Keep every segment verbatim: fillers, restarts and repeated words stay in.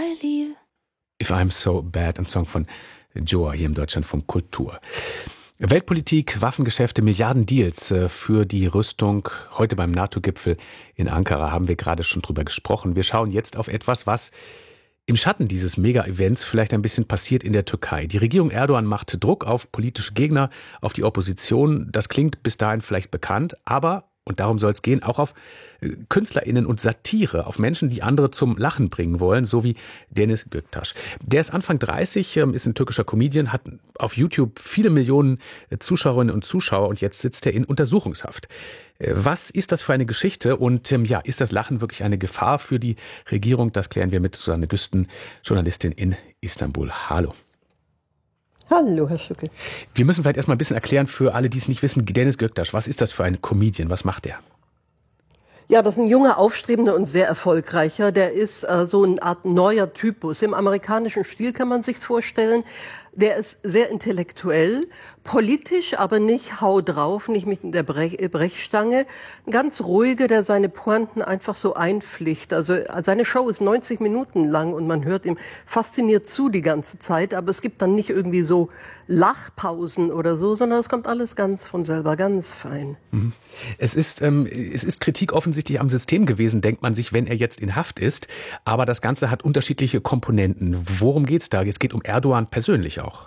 I leave. If I'm so bad, ein Song von Joa hier im Deutschlandfunk Kultur. Weltpolitik, Waffengeschäfte, Milliardendeals für die Rüstung. Heute beim NATO-Gipfel in Ankara haben wir gerade schon drüber gesprochen. Wir schauen jetzt auf etwas, was im Schatten dieses Mega-Events vielleicht ein bisschen passiert in der Türkei. Die Regierung Erdogan macht Druck auf politische Gegner, auf die Opposition. Das klingt bis dahin vielleicht bekannt, aber, und darum soll es gehen, auch auf KünstlerInnen und Satire, auf Menschen, die andere zum Lachen bringen wollen, so wie Deniz Göktaş. Der ist Anfang dreißig, ist ein türkischer Comedian, hat auf YouTube viele Millionen Zuschauerinnen und Zuschauer und jetzt sitzt er in Untersuchungshaft. Was ist das für eine Geschichte und ja, ist das Lachen wirklich eine Gefahr für die Regierung? Das klären wir mit Susanne Güsten, Journalistin in Istanbul. Hallo. Hallo, Herr Schücke. Wir müssen vielleicht erstmal ein bisschen erklären für alle, die es nicht wissen, Deniz Göktaş, was ist das für ein Comedian? Was macht er? Ja, das ist ein junger, aufstrebender und sehr erfolgreicher. Der ist äh, so eine Art neuer Typus. Im amerikanischen Stil kann man sich's vorstellen. Der ist sehr intellektuell, politisch, aber nicht hau drauf, nicht mit der Brech Brechstange. Ein ganz ruhige, der seine Pointen einfach so einpflicht. Also seine Show ist neunzig Minuten lang und man hört ihm fasziniert zu die ganze Zeit. Aber es gibt dann nicht irgendwie so Lachpausen oder so, sondern es kommt alles ganz von selber, ganz fein. Mhm. Es ist, ähm, es ist Kritik offensichtlich am System gewesen, denkt man sich, wenn er jetzt in Haft ist. Aber das Ganze hat unterschiedliche Komponenten. Worum geht's da? Es geht um Erdogan persönlich auch.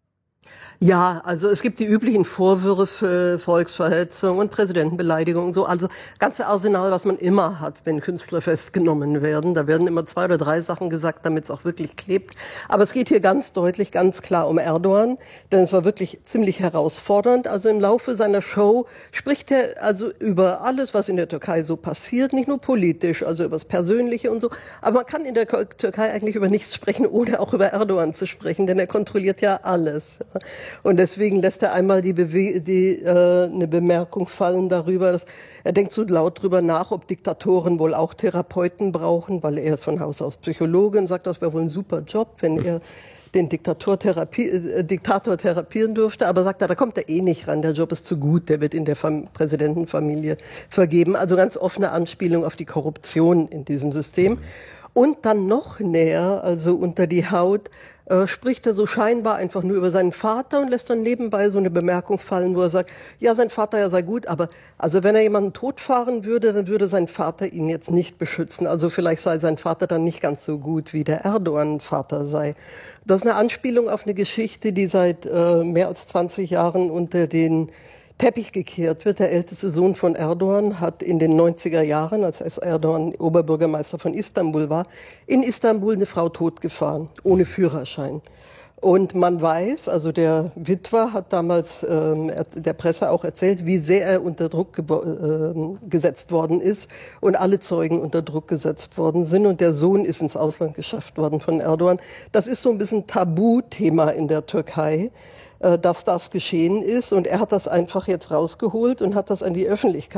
Ja, also es gibt die üblichen Vorwürfe, Volksverhetzung und Präsidentenbeleidigung und so. Also ganze Arsenal, was man immer hat, wenn Künstler festgenommen werden. Da werden immer zwei oder drei Sachen gesagt, damit es auch wirklich klebt. Aber es geht hier ganz deutlich, ganz klar um Erdogan, denn es war wirklich ziemlich herausfordernd. Also im Laufe seiner Show spricht er also über alles, was in der Türkei so passiert, nicht nur politisch, also über das Persönliche und so. Aber man kann in der Türkei eigentlich über nichts sprechen, ohne auch über Erdogan zu sprechen, denn er kontrolliert ja alles. Und deswegen lässt er einmal die, Bewe die äh, eine Bemerkung fallen darüber, dass er denkt so laut drüber nach, ob Diktatoren wohl auch Therapeuten brauchen, weil er ist von Haus aus Psychologe und sagt, das wäre wohl ein super Job, wenn er den Diktator, Therapie, äh, Diktator therapieren dürfte. Aber sagt er, da kommt er eh nicht ran, der Job ist zu gut, der wird in der Fam Präsidentenfamilie vergeben. Also ganz offene Anspielung auf die Korruption in diesem System. Und dann noch näher, also unter die Haut, äh, spricht er so scheinbar einfach nur über seinen Vater und lässt dann nebenbei so eine Bemerkung fallen, wo er sagt, ja, sein Vater ja sei gut, aber also wenn er jemanden totfahren würde, dann würde sein Vater ihn jetzt nicht beschützen. Also vielleicht sei sein Vater dann nicht ganz so gut, wie der Erdogan-Vater sei. Das ist eine Anspielung auf eine Geschichte, die seit äh, mehr als zwanzig Jahren unter den Teppich gekehrt wird. Der älteste Sohn von Erdogan hat in den neunziger Jahren, als Erdogan Oberbürgermeister von Istanbul war, in Istanbul eine Frau totgefahren, ohne Führerschein. Und man weiß, also der Witwer hat damals ähm, der Presse auch erzählt, wie sehr er unter Druck äh, gesetzt worden ist und alle Zeugen unter Druck gesetzt worden sind. Und der Sohn ist ins Ausland geschafft worden von Erdogan. Das ist so ein bisschen Tabuthema in der Türkei, dass das geschehen ist. Und er hat das einfach jetzt rausgeholt und hat das an die Öffentlichkeit